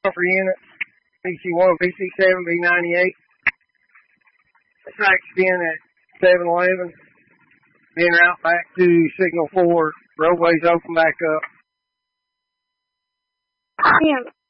for units, PC1, PC7, B98. Tracks in at 711. Being route back to signal 4. Roadways open back up.